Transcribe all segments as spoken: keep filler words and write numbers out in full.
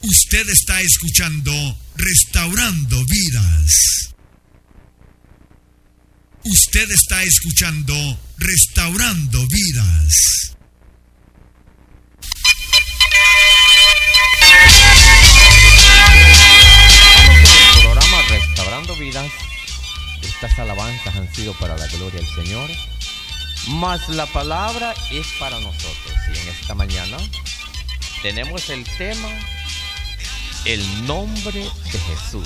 Usted está escuchando Restaurando Vidas. Usted está escuchando Restaurando Vidas. Vamos con el programa Restaurando Vidas. Estas alabanzas han sido para la gloria del Señor, mas la palabra es para nosotros. Y en esta mañana tenemos el tema: el nombre de Jesús.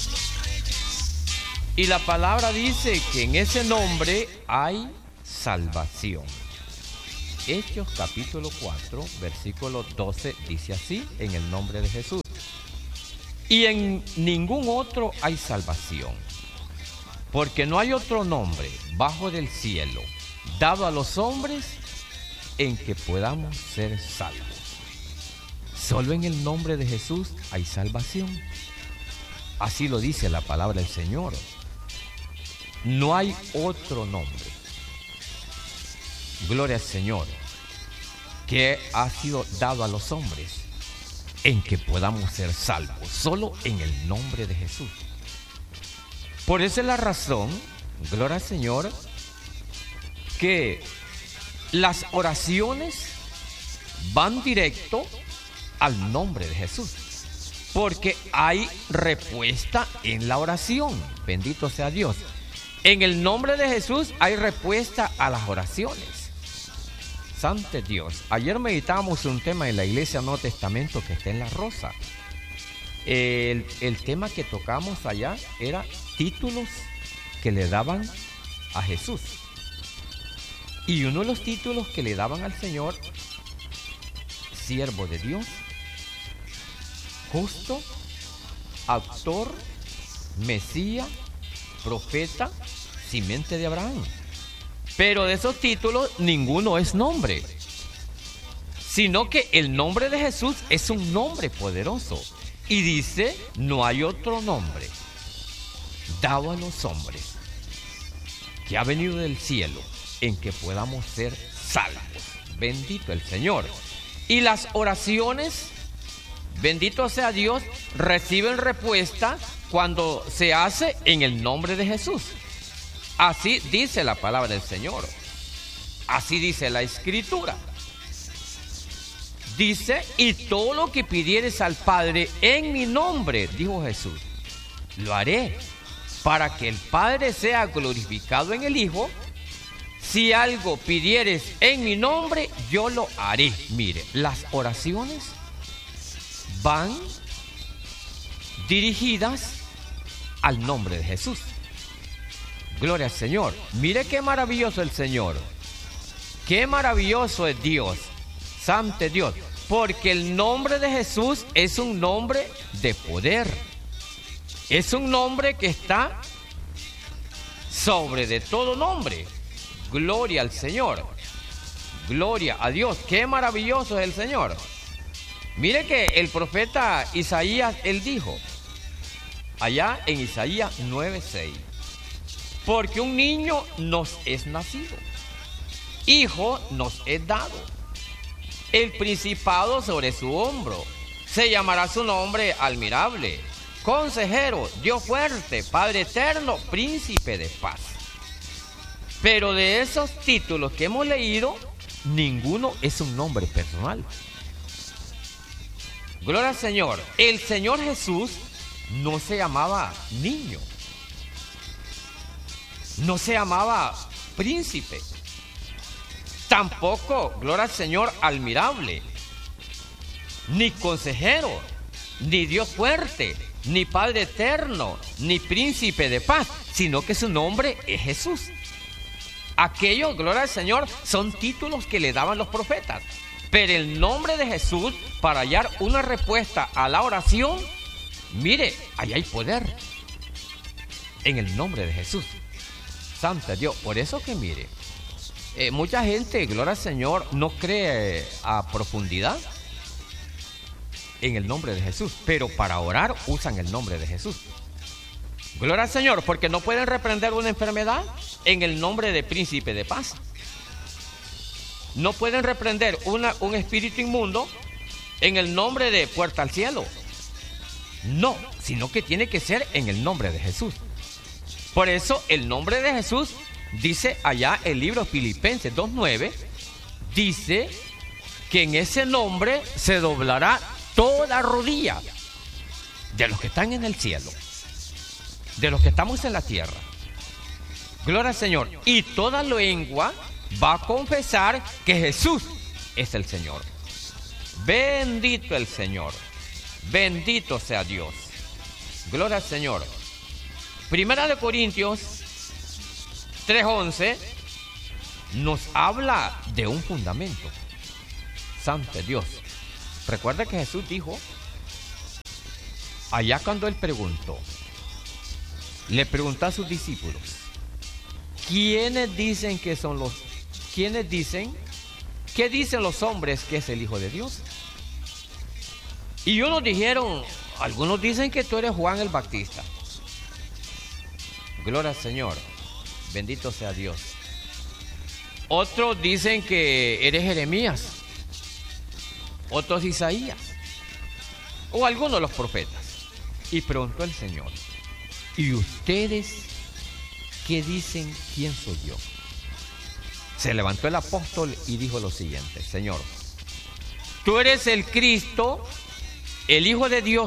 Y la palabra dice que en ese nombre hay salvación. Hechos capítulo cuatro, versículo doce dice así: en el nombre de Jesús. Y en ningún otro hay salvación, porque no hay otro nombre bajo del cielo dado a los hombres en que podamos ser salvos. Solo en el nombre de Jesús hay salvación. Así lo dice la palabra del Señor. No hay otro nombre, gloria al Señor, que ha sido dado a los hombres en que podamos ser salvos. Solo en el nombre de Jesús. Por esa es la razón, gloria al Señor, que las oraciones van directo al nombre de Jesús, porque hay respuesta en la oración. Bendito sea Dios. En el nombre de Jesús hay respuesta a las oraciones. Santo Dios. Ayer meditábamos un tema en la Iglesia Nuevo Testamento que está en La Rosa. El, el tema que tocamos allá era títulos que le daban a Jesús. Y uno de los títulos que le daban al Señor: siervo de Dios, justo, autor, Mesías, profeta, simiente de Abraham. Pero de esos títulos ninguno es nombre, sino que el nombre de Jesús es un nombre poderoso. Y dice: no hay otro nombre dado a los hombres que ha venido del cielo en que podamos ser salvos. Bendito el Señor. Y las oraciones, bendito sea Dios, reciben respuesta cuando se hace en el nombre de Jesús. Así dice la palabra del Señor. Así dice la Escritura. Dice: y todo lo que pidieres al Padre en mi nombre, dijo Jesús, lo haré, para que el Padre sea glorificado en el Hijo. Si algo pidieres en mi nombre, yo lo haré. Mire, las oraciones van dirigidas al nombre de Jesús. Gloria al Señor. Mire qué maravilloso el Señor. Qué maravilloso es Dios. Santo Dios. Porque el nombre de Jesús es un nombre de poder. Es un nombre que está sobre de todo nombre. Gloria al Señor. Gloria a Dios. Qué maravilloso es el Señor. Mire que el profeta Isaías, él dijo, allá en Isaías nueve seis: porque un niño nos es nacido, hijo nos es dado, el principado sobre su hombro, se llamará su nombre admirable, consejero, Dios fuerte, Padre eterno, príncipe de paz. Pero de esos títulos que hemos leído, ninguno es un nombre personal. Gloria al Señor. El Señor Jesús no se llamaba niño, no se llamaba príncipe, tampoco, gloria al Señor, admirable, ni consejero, ni Dios fuerte, ni Padre eterno, ni príncipe de paz, sino que su nombre es Jesús. Aquellos, gloria al Señor, son títulos que le daban los profetas. Pero el nombre de Jesús, para hallar una respuesta a la oración, mire, ahí hay poder. En el nombre de Jesús. Santo Dios. Por eso que mire, eh, mucha gente, gloria al Señor, no cree a profundidad en el nombre de Jesús, pero para orar usan el nombre de Jesús. Gloria al Señor, porque no pueden reprender una enfermedad en el nombre de príncipe de paz. No pueden reprender una, un espíritu inmundo en el nombre de puerta al cielo. No, sino que tiene que ser en el nombre de Jesús. Por eso el nombre de Jesús, dice allá el libro Filipenses dos nueve, dice que en ese nombre se doblará toda rodilla de los que están en el cielo, de los que estamos en la tierra. Gloria al Señor. Y toda lengua va a confesar que Jesús es el Señor. Bendito el Señor. Bendito sea Dios. Gloria al Señor. Primera de Corintios tres once nos habla de un fundamento. Santo Dios. Recuerda que Jesús dijo, allá cuando él preguntó, le preguntó a sus discípulos, ¿quiénes dicen que son los, quiénes dicen, qué dicen los hombres que es el Hijo de Dios? Y unos dijeron, algunos dicen que tú eres Juan el Bautista. Gloria al Señor, bendito sea Dios. Otros dicen que eres Jeremías, otros Isaías, o algunos de los profetas. Y preguntó el Señor, ¿y ustedes qué dicen quién soy yo? Se levantó el apóstol y dijo lo siguiente, Señor, tú eres el Cristo, el Hijo de Dios.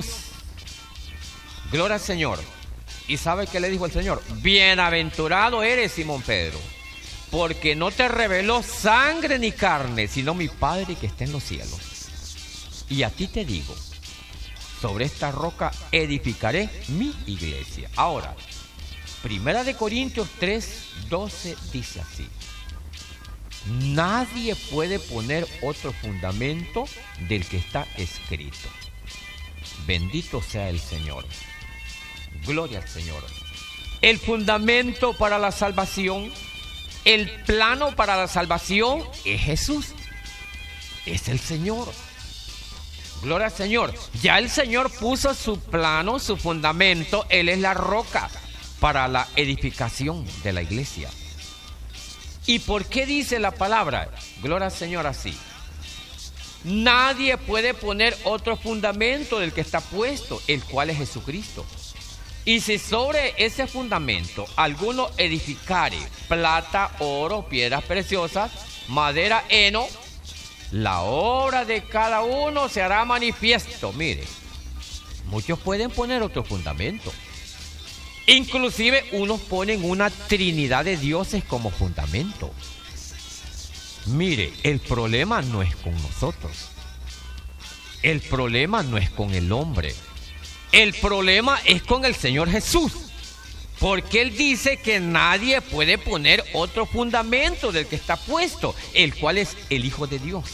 Gloria al Señor. ¿Y sabe qué le dijo el Señor? Bienaventurado eres, Simón Pedro, porque no te reveló sangre ni carne, sino mi Padre que está en los cielos. Y a ti te digo, sobre esta roca edificaré mi iglesia. Ahora, Primera de Corintios tres doce dice así, nadie puede poner otro fundamento del que está escrito. Bendito sea el Señor. Gloria al Señor. El fundamento para la salvación, el plano para la salvación es Jesús. Es el Señor. Gloria al Señor. Ya el Señor puso su plano, su fundamento. Él es la roca para la edificación de la iglesia. ¿Y por qué dice la palabra? Gloria al Señor así. Nadie puede poner otro fundamento del que está puesto, el cual es Jesucristo. Y si sobre ese fundamento alguno edificare plata, oro, piedras preciosas, madera, heno, la obra de cada uno se hará manifiesto. Mire, muchos pueden poner otro fundamento. Inclusive unos ponen una trinidad de dioses como fundamento. Mire, el problema no es con nosotros. El problema no es con el hombre. El problema es con el Señor Jesús. Porque Él dice que nadie puede poner otro fundamento del que está puesto, el cual es el Hijo de Dios.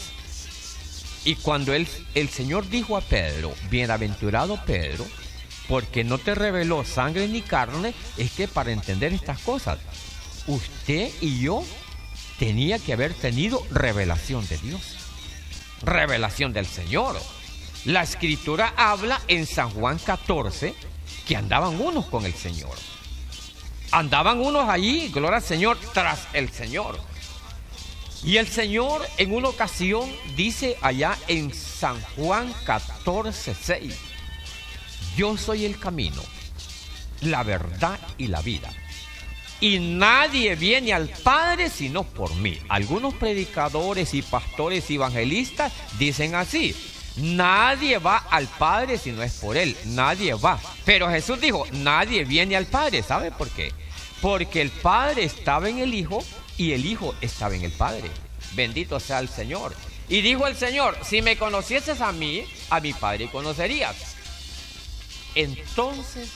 Y cuando él, el Señor dijo a Pedro, bienaventurado Pedro, porque no te reveló sangre ni carne, es que para entender estas cosas, usted y yo tenía que haber tenido revelación de Dios, revelación del Señor. La Escritura habla en San Juan catorce que andaban unos con el Señor. Andaban unos allí, gloria al Señor, tras el Señor. Y el Señor en una ocasión dice allá en San Juan catorce seis, yo soy el camino, la verdad y la vida. Y nadie viene al Padre sino por mí. Algunos predicadores y pastores y evangelistas dicen así, nadie va al Padre si no es por Él, nadie va. Pero Jesús dijo, nadie viene al Padre. ¿Sabe por qué? Porque el Padre estaba en el Hijo y el Hijo estaba en el Padre. Bendito sea el Señor. Y dijo el Señor, si me conocieses a mí, a mi Padre conocerías. Entonces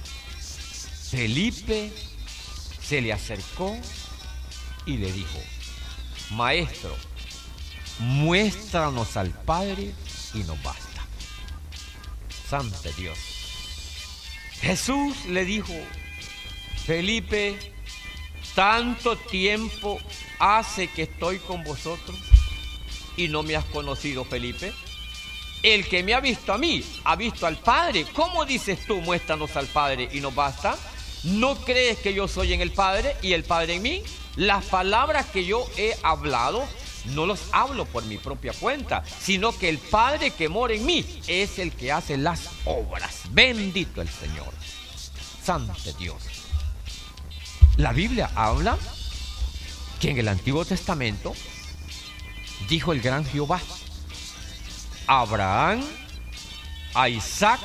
Felipe se le acercó y le dijo, Maestro, muéstranos al Padre y nos basta. Santo Dios. Jesús le dijo, Felipe, tanto tiempo hace que estoy con vosotros y no me has conocido, Felipe. El que me ha visto a mí, ha visto al Padre. ¿Cómo dices tú, muéstranos al Padre y nos basta? ¿No crees que yo soy en el Padre y el Padre en mí? Las palabras que yo he hablado no los hablo por mi propia cuenta, sino que el Padre que mora en mí es el que hace las obras. Bendito el Señor. Santo Dios. La Biblia habla que en el Antiguo Testamento dijo el gran Jehová a Abraham, a Isaac: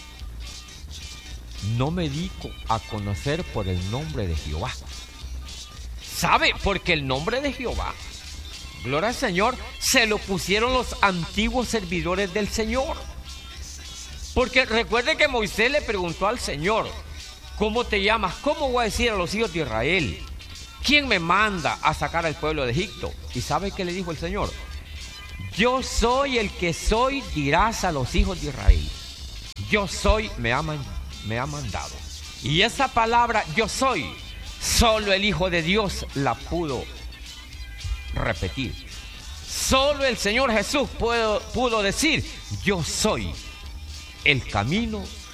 no me dedico a conocer por el nombre de Jehová. ¿Sabe? Porque el nombre de Jehová, gloria al Señor, se lo pusieron los antiguos servidores del Señor. Porque recuerde que Moisés le preguntó al Señor: ¿cómo te llamas? ¿Cómo voy a decir a los hijos de Israel? ¿Quién me manda a sacar al pueblo de Egipto? ¿Y sabe qué le dijo el Señor? Yo soy el que soy, dirás a los hijos de Israel. Yo soy, me ha, me ha mandado. Y esa palabra, yo soy, solo el Hijo de Dios la pudo repetir. Solo el Señor Jesús pudo, pudo decir: yo soy el camino,